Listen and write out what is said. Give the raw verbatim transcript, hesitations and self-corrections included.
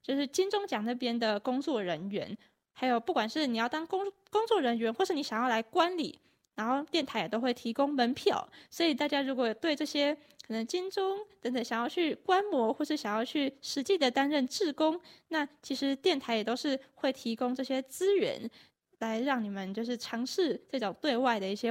就是金钟奖那边的工作人员，还有不管是你要当工工作人员，或是你想要来观礼，然后电台也都会提供门票。所以大家如果对这些可能金钟等等想要去观摩，或是想要去实际的担任志工，那其实电台也都是会提供这些资源，来让你们就是尝试这种对外的一些